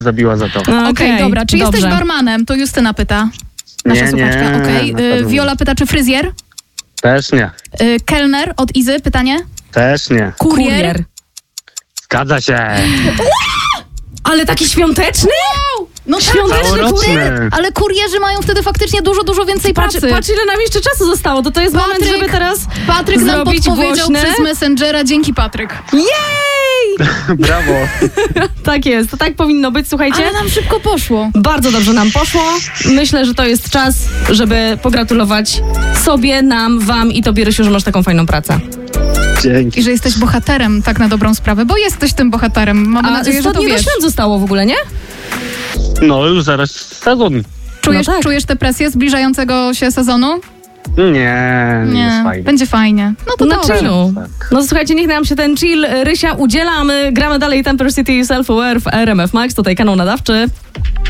zabiła za to. Okej, dobra. Czy jesteś barmanem? To Justyna pyta. Nasza słuchaczka. Okej. Viola pyta, czy fryzjer? Też nie. Kelner od Izy, pytanie? Też nie. Kurier? Zgadza się. Ale taki świąteczny? No tak, Całoroczny. kurier, ale kurierzy mają wtedy faktycznie dużo więcej pracy. Patrz, ile nam jeszcze czasu zostało. To jest moment, żeby teraz Patryk nam zrobić podpowiedział głośne. przez Messengera. Dzięki, Patryk. Jej! Brawo. Tak jest, to tak powinno być, słuchajcie. Ale nam szybko poszło. Bardzo dobrze nam poszło. Myślę, że to jest czas, żeby pogratulować sobie, nam, wam i tobie, Rysiu, że masz taką fajną pracę. Dzięki. I że jesteś bohaterem, tak na dobrą sprawę, bo jesteś tym bohaterem. Mamy nadzieję, że 100 to dni do wiesz. świąt zostało w ogóle, nie? No już zaraz sezon. Czujesz tę presję zbliżającego się sezonu? Nie jest fajnie. Będzie fajnie. No to Na dobrze. chillu. Tak. No słuchajcie, niech nam się ten chill Rysia udziela, a my gramy dalej Temper City Self-Aware w RMF Max. Tutaj kanał nadawczy.